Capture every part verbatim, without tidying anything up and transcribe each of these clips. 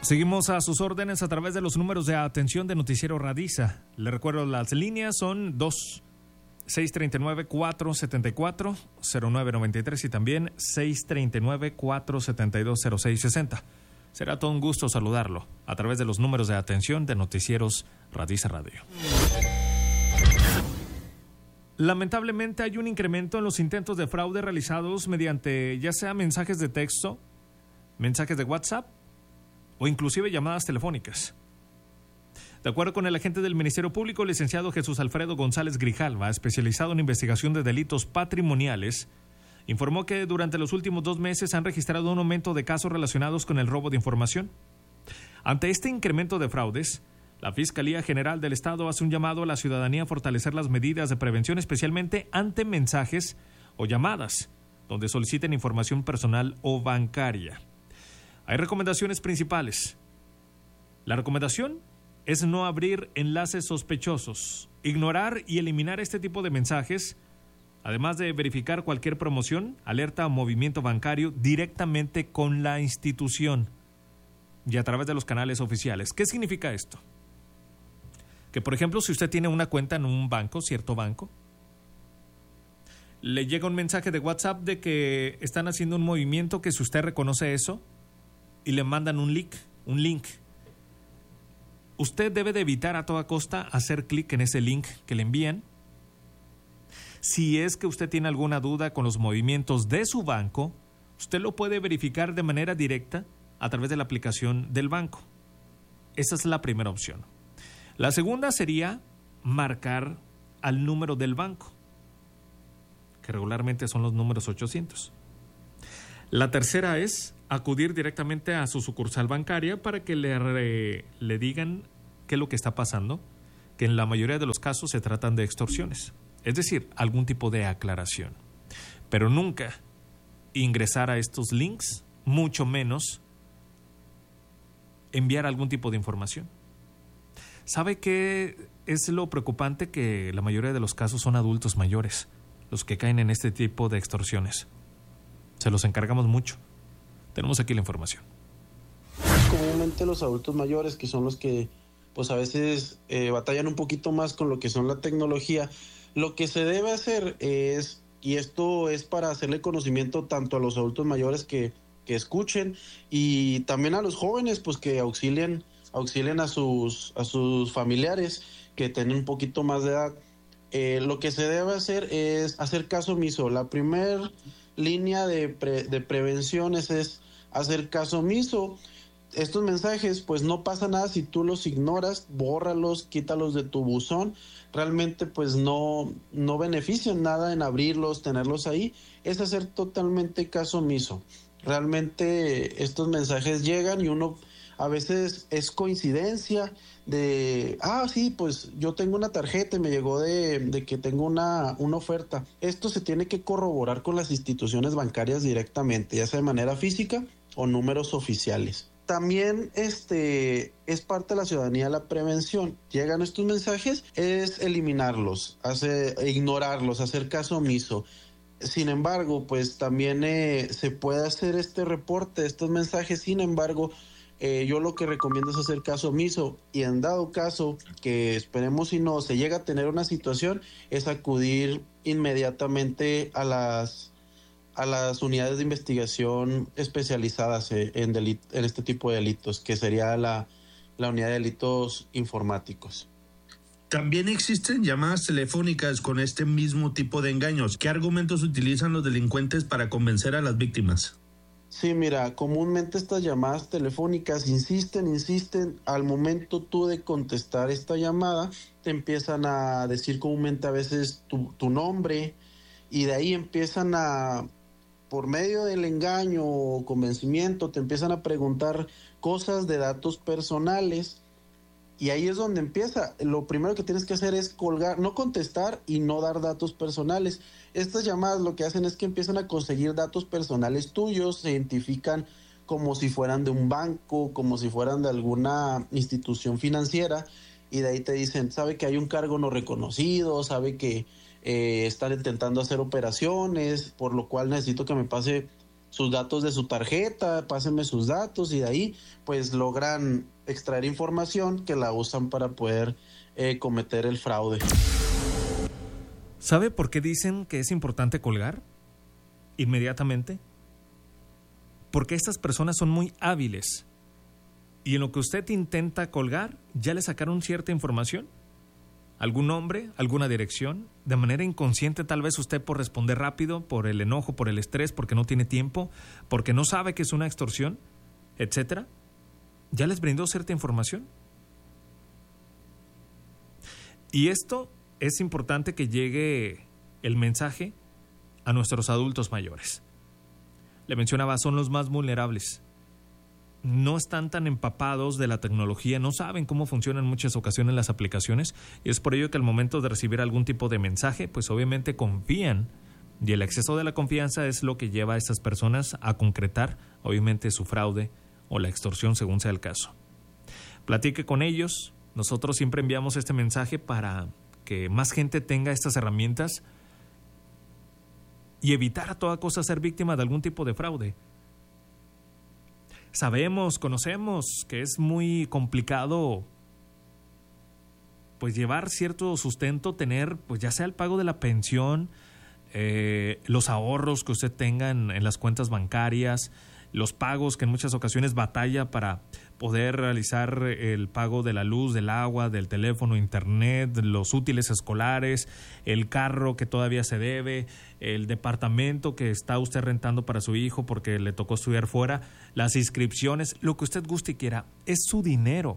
Seguimos a sus órdenes a través de los números de atención de Noticiero Radiza. Le recuerdo, las líneas son dos seis tres nueve, cuatro siete cuatro, cero nueve nueve tres y también seis tres nueve, cuatro siete dos, cero seis seis cero. Será todo un gusto saludarlo a través de los números de atención de Noticieros Radiza Radio. Lamentablemente hay un incremento en los intentos de fraude realizados mediante ya sea mensajes de texto, mensajes de WhatsApp o inclusive llamadas telefónicas. De acuerdo con el agente del Ministerio Público, licenciado Jesús Alfredo González Grijalva, especializado en investigación de delitos patrimoniales, informó que durante los últimos dos meses han registrado un aumento de casos relacionados con el robo de información. Ante este incremento de fraudes, la Fiscalía General del Estado hace un llamado a la ciudadanía a fortalecer las medidas de prevención, especialmente ante mensajes o llamadas donde soliciten información personal o bancaria. Hay recomendaciones principales. La recomendación es no abrir enlaces sospechosos, ignorar y eliminar este tipo de mensajes, además de verificar cualquier promoción, alerta o movimiento bancario directamente con la institución y a través de los canales oficiales. ¿Qué significa esto? Que, por ejemplo, si usted tiene una cuenta en un banco, cierto banco, le llega un mensaje de WhatsApp de que están haciendo un movimiento, que si usted reconoce eso, y le mandan un link, un link. Usted debe de evitar a toda costa hacer clic en ese link que le envían. Si es que usted tiene alguna duda con los movimientos de su banco, usted lo puede verificar de manera directa a través de la aplicación del banco. Esa es la primera opción. La segunda sería marcar al número del banco, que regularmente son los números ochocientos. La tercera es acudir directamente a su sucursal bancaria para que le, re, le digan qué es lo que está pasando, que en la mayoría de los casos se tratan de extorsiones, es decir, algún tipo de aclaración. Pero nunca ingresar a estos links, mucho menos enviar algún tipo de información. ¿Sabe qué es lo preocupante? Que la mayoría de los casos son adultos mayores los que caen en este tipo de extorsiones. Se los encargamos mucho. Tenemos aquí la información. Comúnmente los adultos mayores, que son los que pues a veces eh, batallan un poquito más con lo que son la tecnología, lo que se debe hacer es, y esto es para hacerle conocimiento tanto a los adultos mayores que, que escuchen, y también a los jóvenes, pues que auxilien, auxilien a sus, a sus familiares que tienen un poquito más de edad. Eh, lo que se debe hacer es hacer caso omiso. La primera línea de, pre, de prevención es, es hacer caso omiso. Estos mensajes, pues no pasa nada si tú los ignoras, bórralos, quítalos de tu buzón. Realmente pues no, no benefician nada en abrirlos, tenerlos ahí. Es hacer totalmente caso omiso. Realmente estos mensajes llegan y uno a veces es coincidencia de, ah, sí, pues yo tengo una tarjeta y me llegó de, de que tengo una, una oferta. Esto se tiene que corroborar con las instituciones bancarias directamente, ya sea de manera física o números oficiales. También este, es parte de la ciudadanía la prevención. Llegan estos mensajes, es eliminarlos, hace, ignorarlos, hacer caso omiso. Sin embargo, pues también eh, se puede hacer este reporte de estos mensajes. Sin embargo, eh, yo lo que recomiendo es hacer caso omiso, y en dado caso que esperemos si no se llega a tener una situación, es acudir inmediatamente a las a las unidades de investigación especializadas en, delit- en este tipo de delitos, que sería la, la unidad de delitos informáticos. También existen llamadas telefónicas con este mismo tipo de engaños. ¿Qué argumentos utilizan los delincuentes para convencer a las víctimas? Sí, mira, comúnmente estas llamadas telefónicas insisten, insisten. Al momento tú de contestar esta llamada, te empiezan a decir comúnmente a veces tu, tu nombre, y de ahí empiezan a, por medio del engaño o convencimiento, te empiezan a preguntar cosas de datos personales. Y ahí es donde empieza. Lo primero que tienes que hacer es colgar, no contestar y no dar datos personales. Estas llamadas lo que hacen es que empiezan a conseguir datos personales tuyos, se identifican como si fueran de un banco, como si fueran de alguna institución financiera, y de ahí te dicen, sabe que hay un cargo no reconocido, sabe que eh, están intentando hacer operaciones, por lo cual necesito que me pase sus datos de su tarjeta, pásenme sus datos, y de ahí pues logran extraer información que la usan para poder eh, cometer el fraude. ¿Sabe por qué dicen que es importante colgar inmediatamente? Porque estas personas son muy hábiles y en lo que usted intenta colgar ya le sacaron cierta información, algún nombre, alguna dirección, de manera inconsciente, tal vez usted por responder rápido, por el enojo, por el estrés, porque no tiene tiempo, porque no sabe que es una extorsión, etcétera, ya les brindó cierta información. Y esto es importante que llegue el mensaje a nuestros adultos mayores. Le mencionaba, son los más vulnerables. No están tan empapados de la tecnología, no saben cómo funcionan en muchas ocasiones las aplicaciones, y es por ello que al momento de recibir algún tipo de mensaje, pues obviamente confían, y el exceso de la confianza es lo que lleva a estas personas a concretar, obviamente, su fraude o la extorsión, según sea el caso. Platique con ellos. Nosotros siempre enviamos este mensaje para que más gente tenga estas herramientas y evitar a toda costa ser víctima de algún tipo de fraude. Sabemos, conocemos que es muy complicado pues llevar cierto sustento, tener pues ya sea el pago de la pensión, eh, los ahorros que usted tenga en, en las cuentas bancarias, los pagos que en muchas ocasiones batalla para poder realizar el pago de la luz, del agua, del teléfono, internet, los útiles escolares, el carro que todavía se debe, el departamento que está usted rentando para su hijo porque le tocó estudiar fuera, las inscripciones, lo que usted guste y quiera, es su dinero.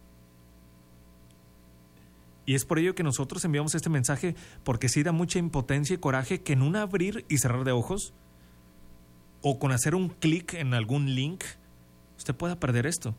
Y es por ello que nosotros enviamos este mensaje, porque sí da mucha impotencia y coraje que en un abrir y cerrar de ojos, o con hacer un clic en algún link, usted pueda perder esto.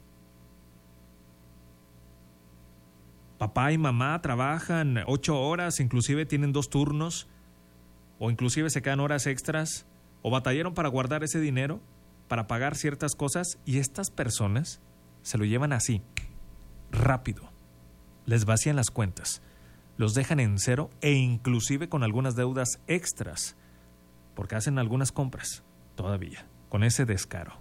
Papá y mamá trabajan ocho horas, inclusive tienen dos turnos, o inclusive se quedan horas extras, o batallaron para guardar ese dinero, para pagar ciertas cosas, y estas personas se lo llevan así, rápido. Les vacían las cuentas, los dejan en cero e inclusive con algunas deudas extras, porque hacen algunas compras todavía, con ese descaro.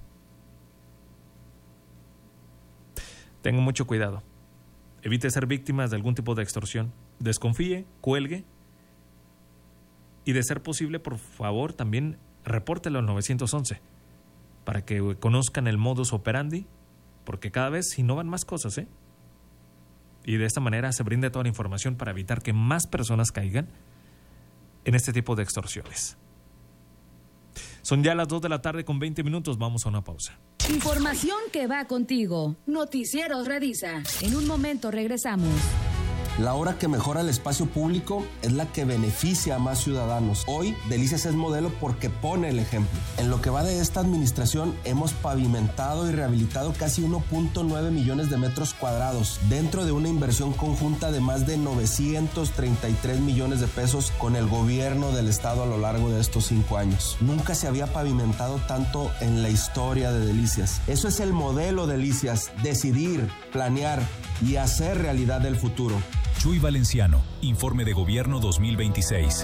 Tenga mucho cuidado. Evite ser víctimas de algún tipo de extorsión. Desconfíe, cuelgue y, de ser posible, por favor, también repórtelo al nueve once para que conozcan el modus operandi, porque cada vez innovan más cosas, ¿eh? Y de esta manera se brinde toda la información para evitar que más personas caigan en este tipo de extorsiones. Son ya las dos de la tarde con veinte minutos. Vamos a una pausa. Información que va contigo. Noticieros Redisa. En un momento regresamos. La obra que mejora el espacio público es la que beneficia a más ciudadanos. Hoy, Delicias es modelo porque pone el ejemplo. En lo que va de esta administración, hemos pavimentado y rehabilitado casi uno punto nueve millones de metros cuadrados, dentro de una inversión conjunta de más de novecientos treinta y tres millones de pesos con el gobierno del estado a lo largo de estos cinco años. Nunca se había pavimentado tanto en la historia de Delicias. Eso es el modelo Delicias: decidir, planear y hacer realidad el futuro. Chuy Valenciano, Informe de Gobierno dos mil veintiséis.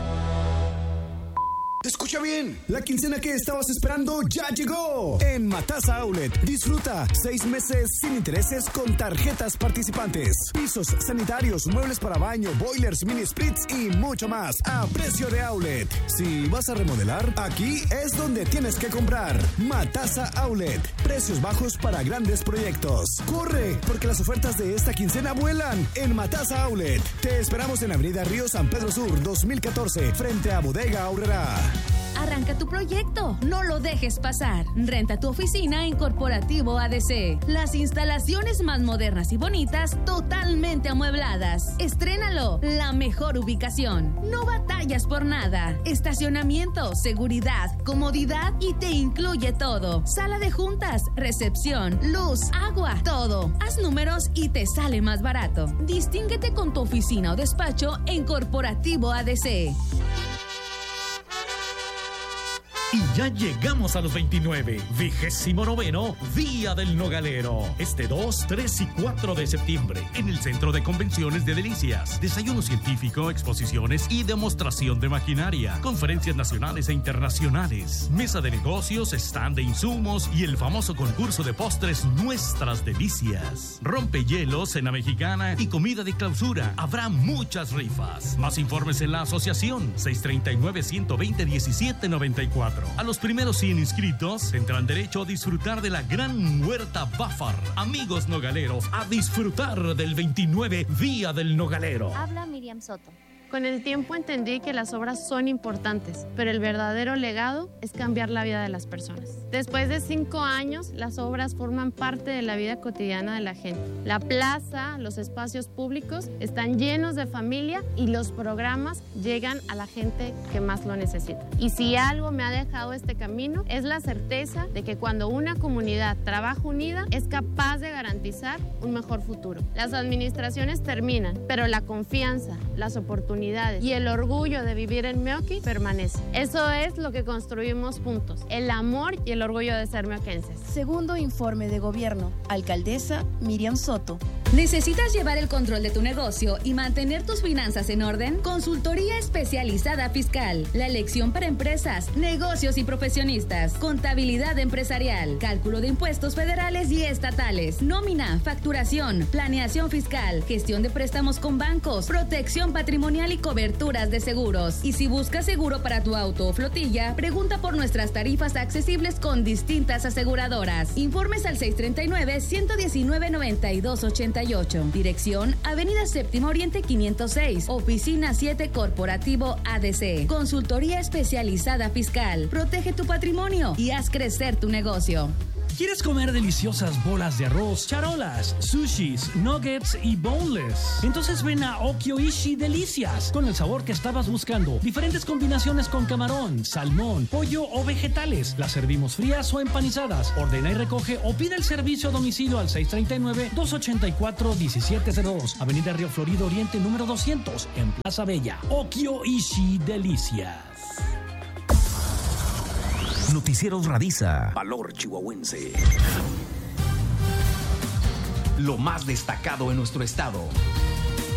Escucha bien, la quincena que estabas esperando ya llegó. En Matasa Outlet, disfruta seis meses sin intereses con tarjetas participantes. Pisos sanitarios, muebles para baño, boilers, mini splits y mucho más a precio de outlet. Si vas a remodelar, aquí es donde tienes que comprar. Matasa Outlet, precios bajos para grandes proyectos. Corre, porque las ofertas de esta quincena vuelan en Matasa Outlet. Te esperamos en Avenida Río San Pedro Sur dos mil catorce, frente a Bodega Aurrera. Arranca tu proyecto, no lo dejes pasar. Renta tu oficina en Corporativo A D C. Las instalaciones más modernas y bonitas, totalmente amuebladas. Estrénalo, la mejor ubicación. No batallas por nada. Estacionamiento, seguridad, comodidad y te incluye todo. Sala de juntas, recepción, luz, agua, todo. Haz números y te sale más barato. Distínguete con tu oficina o despacho en Corporativo A D C. Y ya llegamos a los veintinueve, vigésimo noveno Día del Nogalero. Este dos, tres y cuatro de septiembre, en el Centro de Convenciones de Delicias. Desayuno científico, exposiciones y demostración de maquinaria. Conferencias nacionales e internacionales. Mesa de negocios, stand de insumos y el famoso concurso de postres Nuestras Delicias. Rompehielos, cena mexicana y comida de clausura. Habrá muchas rifas. Más informes en la asociación seis tres nueve, uno dos cero, uno siete nueve cuatro. A los primeros cien inscritos tendrán derecho a disfrutar de la gran huerta Bafar. Amigos nogaleros, a disfrutar del veintinueve Día del Nogalero. Habla Miriam Soto. Con el tiempo entendí que las obras son importantes, pero el verdadero legado es cambiar la vida de las personas. Después de cinco años, las obras forman parte de la vida cotidiana de la gente. La plaza, los espacios públicos están llenos de familia y los programas llegan a la gente que más lo necesita. Y si algo me ha dejado este camino, es la certeza de que cuando una comunidad trabaja unida, es capaz de garantizar un mejor futuro. Las administraciones terminan, pero la confianza, las oportunidades y el orgullo de vivir en Meoqui permanece. Eso es lo que construimos juntos, el amor y el orgullo de ser meoquenses. Segundo informe de gobierno, alcaldesa Miriam Soto. ¿Necesitas llevar el control de tu negocio y mantener tus finanzas en orden? Consultoría especializada fiscal. La elección para empresas, negocios y profesionistas. Contabilidad empresarial. Cálculo de impuestos federales y estatales. Nómina, facturación, planeación fiscal. Gestión de préstamos con bancos. Protección patrimonial y coberturas de seguros. Y si buscas seguro para tu auto o flotilla, pregunta por nuestras tarifas accesibles con distintas aseguradoras. Informes al seis tres nueve, uno uno nueve, nueve dos ocho ocho. Dirección Avenida Séptimo Oriente quinientos seis. Oficina siete Corporativo A D C. Consultoría especializada fiscal. Protege tu patrimonio y haz crecer tu negocio. ¿Quieres comer deliciosas bolas de arroz, charolas, sushis, nuggets y boneless? Entonces ven a Okyoishi Delicias, con el sabor que estabas buscando. Diferentes combinaciones con camarón, salmón, pollo o vegetales. Las servimos frías o empanizadas. Ordena y recoge o pide el servicio a domicilio al seis tres nueve, dos ocho cuatro, uno siete cero dos. Avenida Río Florido Oriente número doscientos, en Plaza Bella. Okyoishi Delicias. Noticieros Radiza. Valor chihuahuense. Lo más destacado en nuestro estado.